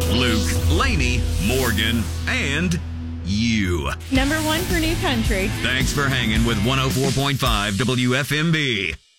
Luke, Lainey, Morgan, and you. Number one for new country. Thanks for hanging with 104.5 WFMB.